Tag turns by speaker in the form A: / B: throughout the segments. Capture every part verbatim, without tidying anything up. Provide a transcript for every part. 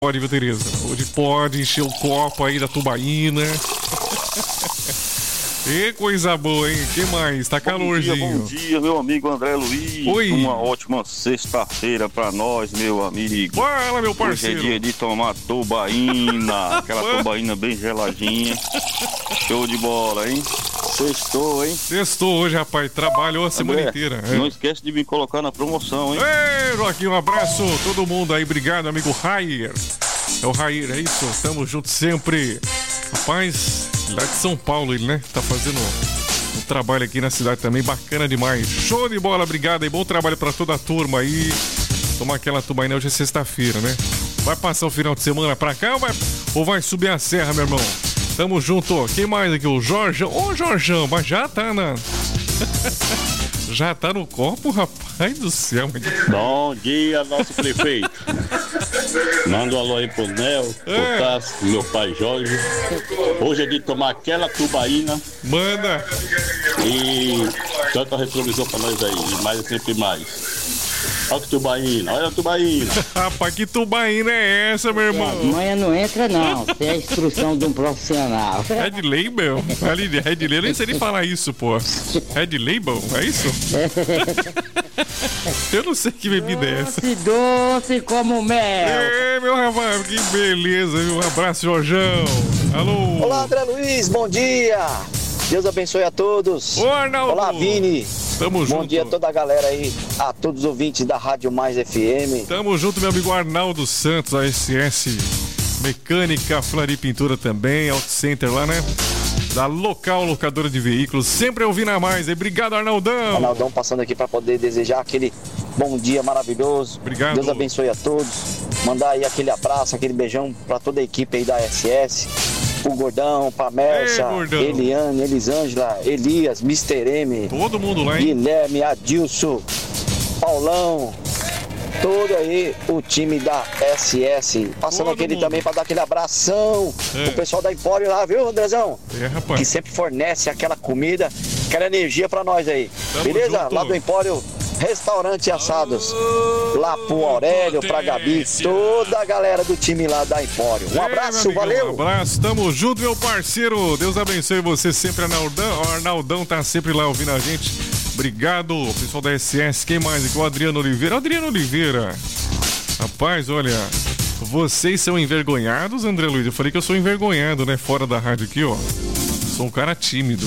A: Pode, viu, Tereza? Hoje pode encher o copo aí da tubaína. E coisa boa, hein? Que mais? Tá calorzinho.
B: Bom dia, bom dia, meu amigo André Luiz.
A: Oi.
B: Uma ótima sexta-feira pra nós, meu amigo.
A: Fala, meu parceiro.
B: Hoje é dia de tomar tubaína. Aquela tubaína bem geladinha. Show de bola, hein? Sextou, hein?
A: Sextou hoje, rapaz. Trabalhou a semana
B: André,
A: inteira.
B: Não é. esquece de me colocar na promoção, hein?
A: Ei, Joaquim, um abraço. Todo mundo aí. Obrigado, amigo Rair. É o Rair, é isso? Tamo junto sempre. Rapaz, lá de São Paulo ele, né? Tá fazendo um trabalho aqui na cidade também, bacana demais. Show de bola, obrigado aí. Bom trabalho pra toda a turma aí. Tomar aquela tubaína, hoje é sexta-feira, né? Vai passar o final de semana pra cá ou vai, ou vai subir a serra, meu irmão? Tamo junto. Quem mais aqui? O Jorjão. Ô, Jorjão, mas já tá na... Já tá no copo, rapaz do céu.
C: Bom dia, nosso prefeito. Manda um alô aí pro Nel,
A: É.
C: pro Cássio, pro meu pai Jorge. Hoje é de tomar aquela tubaína
A: Manda.
C: e tanto a retrovisão pra nós aí, e mais sempre mais. Olha que tubaína, olha a tubaína.
A: Rapaz, que tubaína é essa, meu irmão?
D: Amanhã não entra não, tem a instrução de um profissional.
A: Red Label? Ali, Red Label, eu nem sei nem falar isso, pô. Red Label, é isso? Eu não sei que bebida é essa.
D: Doce, doce como mel.
A: Ei, meu rapaz, que beleza, viu? Um abraço, Jorjão. Alô.
E: Olá, André Luiz, bom dia. Deus abençoe a todos.
A: Ô, Arnaldo.
E: Olá, Vini.
A: Tamo
E: Bom
A: junto.
E: dia a toda a galera aí, a todos os ouvintes da Rádio Mais F M.
A: Tamo junto, meu amigo Arnaldo Santos, A S S Mecânica, Flari Pintura também, Auto Center lá, né? Da Local Locadora de Veículos, sempre ouvindo a mais. E obrigado, Arnaldão.
E: Arnaldão passando aqui para poder desejar aquele bom dia maravilhoso.
A: Obrigado.
E: Deus abençoe a todos. Mandar aí aquele abraço, aquele beijão para toda a equipe aí da A S S. O Gordão, pra Mércia,
A: Ei, Gordão.
E: Eliane, Elisângela, Elias, mister M,
A: Todo mundo lá, hein?
E: Guilherme, Adilson, Paulão, todo aí o time da S S. Passando
A: Todo
E: aquele
A: mundo.
E: também para dar aquele abração
A: É.
E: pro pessoal da Empório lá, viu, Andrezão?
A: É,
E: Que
A: rapaz.
E: sempre fornece aquela comida, aquela energia pra nós aí.
A: Tamo
E: Beleza?
A: junto.
E: Lá do Empório, Restaurante e Assados. Lá pro Aurélio, pra Gabi, toda a galera do time lá da Empório. Um
A: Ei,
E: abraço,
A: meu amigão,
E: valeu!
A: Um abraço, tamo junto, meu parceiro. Deus abençoe você sempre, Arnaldão. O Arnaldão tá sempre lá ouvindo a gente. Obrigado, pessoal da S S. Quem mais aqui? O Adriano Oliveira. Adriano Oliveira. Rapaz, olha, vocês são envergonhados, André Luiz? Eu falei que eu sou envergonhado, né? Fora da rádio aqui, ó. Sou um cara tímido.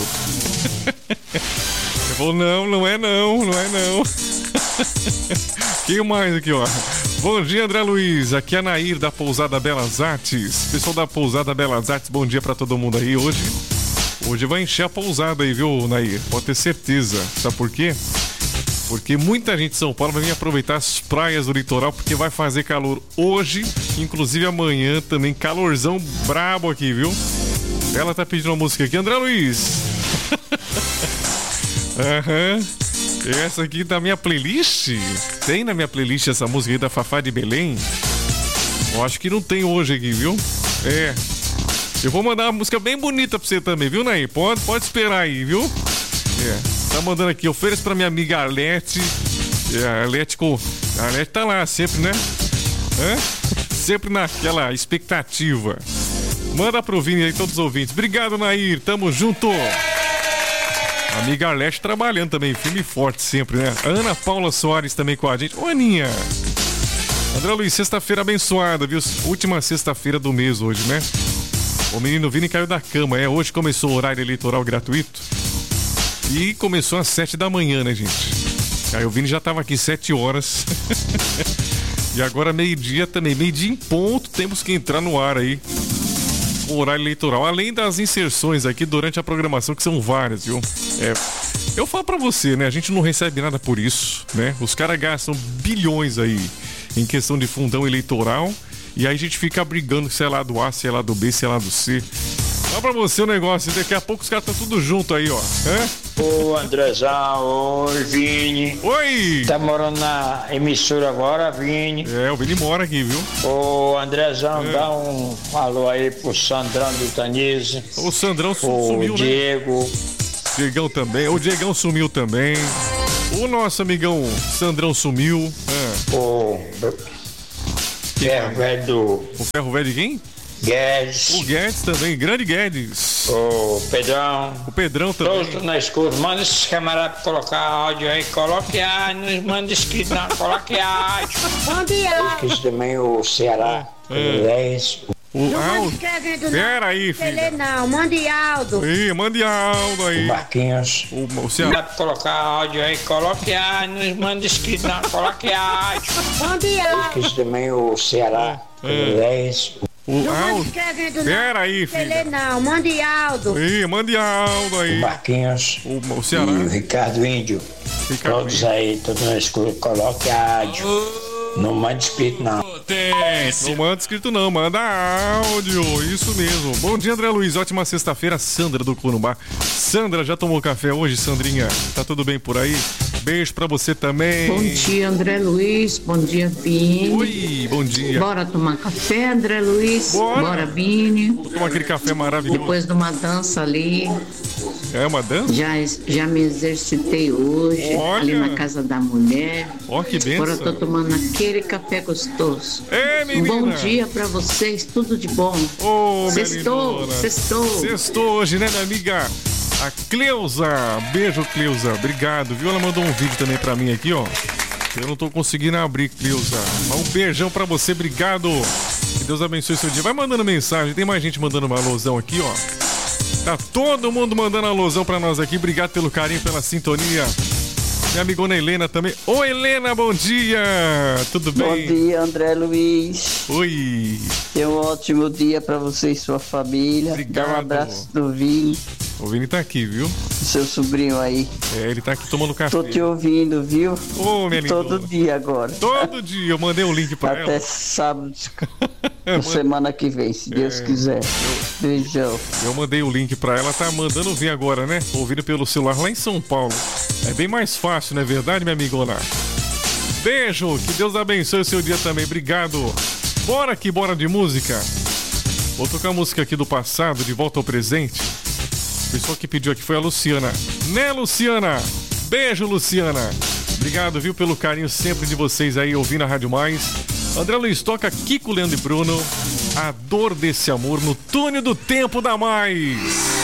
A: Ele falou, não, não é não, não é não. Quem mais aqui, ó? Bom dia, André Luiz. Aqui é a Nair da Pousada Belas Artes. Pessoal da Pousada Belas Artes, bom dia pra todo mundo aí hoje. Hoje vai encher a pousada aí, viu, Nair? Pode ter certeza. Sabe por quê? Porque muita gente de São Paulo vai vir aproveitar as praias do litoral, porque vai fazer calor hoje, inclusive amanhã também, calorzão brabo aqui, viu? Ela tá pedindo uma música aqui, André Luiz. Aham. Essa aqui da minha playlist. Tem na minha playlist essa música aí da Fafá de Belém? Eu acho que não tem hoje aqui, viu? É. Eu vou mandar uma música bem bonita pra você também, viu, Nair? Pode, pode esperar aí, viu? É. Tá mandando aqui, ofereço pra minha amiga Arlete. É, a Arlete com. A Arlete tá lá sempre, né? Hã? Sempre naquela expectativa. Manda pro Vini aí, todos os ouvintes. Obrigado, Nair. Tamo junto. Amiga Arlete trabalhando também, firme e forte sempre, né? Ana Paula Soares também com a gente. Ô, Aninha. André Luiz, sexta-feira abençoada, viu? Última sexta-feira do mês hoje, né? O menino Vini caiu da cama, é? Hoje começou o horário eleitoral gratuito. E começou às sete da manhã, né, gente? Aí o Vini já tava aqui sete horas. E agora meio-dia também, meio-dia em ponto, temos que entrar no ar aí. O horário eleitoral, além das inserções aqui durante a programação, que são várias, viu? É, eu falo pra você, né? A gente não recebe nada por isso, né? Os caras gastam bilhões aí em questão de fundão eleitoral. E aí a gente fica brigando se é lá do A, se é lá do B, se é lá do C. Fala pra você o negócio, daqui a pouco os caras estão tudo junto aí, ó. É?
F: Ô Andrezão, oi Vini.
A: Oi!
F: Tá morando na emissora agora, Vini?
A: É, o Vini mora aqui, viu?
F: Ô Andrezão,
A: É.
F: dá um alô aí pro Sandrão do Tanise.
A: O Sandrão su-
F: O
A: sumiu, né?
F: Diego.
A: Diegão também. O Diegão sumiu também. O nosso amigão Sandrão sumiu. É.
F: O
A: aqui.
F: Ferro velho do
A: O ferro velho de quem?
F: Guedes.
A: O Guedes também, grande Guedes.
F: O Pedrão.
A: O Pedrão também.
F: Todos na escuta. Manda esses camaradas colocar áudio aí. Coloque áudio. Não manda escrito não. Coloque áudio.
G: Mande áudio.
F: Esqueci também o Ceará.
A: É.
F: É isso.
A: O
G: Não mande
A: Aldo.
G: escrevendo
A: Pera aí,
G: não.
A: filha.
G: Tele não. Mande Aldo.
A: Ih, mande Aldo aí.
F: Marquinhos.
A: O, o Ceará.
F: Manda colocar áudio aí. Coloque áudio. Não manda escrito não. Coloque áudio.
G: Mande áudio.
F: Esqueci também o Ceará.
A: É.
F: É isso.
A: O
G: Não mande
A: Aldo.
G: escrevendo não.
A: Pera aí,
G: Tele
A: filha.
G: não. Mande Aldo.
A: Ih, mande Aldo aí.
F: Marquinhos.
A: O, o
F: E
A: Ceará.
F: o Ricardo Índio.
A: Ricardo
F: Todos aí, todos na escuta. Coloque áudio. Não manda escrito não.
A: Não manda escrito não, manda áudio, isso mesmo. Bom dia, André Luiz, ótima sexta-feira. Sandra do Corumbá. Sandra, já tomou café hoje, Sandrinha? Tá tudo bem por aí? Beijo pra você também.
H: Bom dia, André Luiz. Bom dia, Vini.
A: Oi, bom dia.
H: Bora tomar café, André Luiz?
A: Bora.
H: Bora, Vini.
A: Toma aquele café maravilhoso.
H: Depois de uma dança ali,
A: É uma dança?
H: já, já me exercitei hoje,
A: Olha.
H: ali na casa da mulher.
A: Ó, que
H: Agora eu tô
A: benção.
H: tomando aquele café gostoso.
A: É,
H: Um
A: menina.
H: bom dia pra vocês, tudo de bom.
A: Ô, minha
H: Sextou,
A: lindona.
H: sextou.
A: Sextou hoje, né, minha amiga? A Cleusa. Beijo, Cleusa. Obrigado, viu? Ela mandou um vídeo também pra mim aqui, ó. Eu não tô conseguindo abrir, Cleusa. Mas um beijão pra você, obrigado. Que Deus abençoe seu dia. Vai mandando mensagem. Tem mais gente mandando uma alusão aqui, ó. Tá todo mundo mandando alusão pra nós aqui. Obrigado pelo carinho, pela sintonia. Minha amigona Helena também. Ô, Helena, bom dia. Tudo bem?
I: Bom dia, André Luiz.
A: Oi.
I: Tenha um ótimo dia para você e sua família.
A: Obrigado.
I: Dá um abraço do Vini,
A: O Vini tá aqui, viu?
I: seu sobrinho aí.
A: É, ele tá aqui tomando café.
I: Tô te ouvindo, viu?
A: Ô, minha
I: Todo
A: lindona.
I: dia agora.
A: Todo dia. Eu mandei um link pra
I: Até
A: ela.
I: sábado,
A: Eu
I: da semana que vem, se Deus
A: É,
I: quiser. Beijão.
A: Eu mandei o link pra ela, tá mandando ver agora, né? Ouvindo pelo celular lá em São Paulo. É bem mais fácil, não é verdade, minha amigona? Beijo, que Deus abençoe o seu dia também, obrigado. Bora aqui, bora de música. Vou tocar a música aqui do passado, de volta ao presente. O pessoal que pediu aqui foi a Luciana. Né, Luciana? Beijo, Luciana. Obrigado, viu, pelo carinho sempre de vocês aí ouvindo a Rádio Mais. André Luiz, toca Kiko, Leandro e Bruno. A dor desse amor no túnel do tempo da Mais.